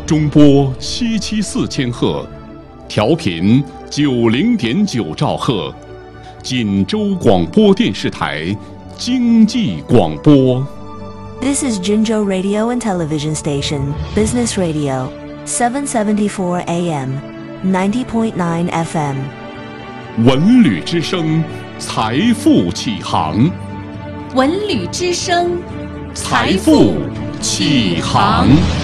中波774千赫，调频90.9兆赫，锦州广播电视台经济广播。 This is Jinzhou Radio and Television Station, Business Radio, 774 AM, 90.9 FM. 文旅之声，财富起航。 文旅之声， 财富起航。